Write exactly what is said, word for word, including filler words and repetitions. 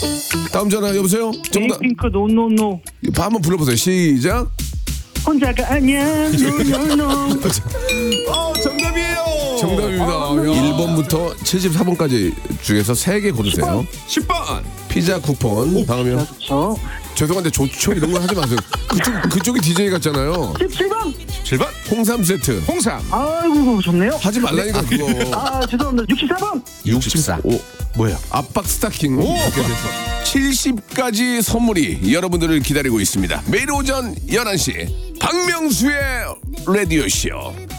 다음 전화 여보세요. 정답. 에이핑크 노노노. 한번 불러보세요. 시작. 혼자가 아니야. 노노노. 어, 정답이에요. 정답입니다. 아, 일 번부터 칠십사 번까지 중에서 세 개 고르세요. 십 번. 피자 쿠폰. 다음이요. 저 죄송한데 조초 이런 거 하지 마세요. 그쪽 그쪽이 디제이 같잖아요. 십칠 번. 칠 번. 홍삼 세트. 홍삼. 아이고 좋네요. 하지 말라니까 그거. 아 죄송합니다. 육십사 번. 육십사. 오, 뭐야? 압박 스타킹. 칠십까지 선물이 여러분들을 기다리고 있습니다. 매일 오전 열한 시 박명수의 라디오쇼.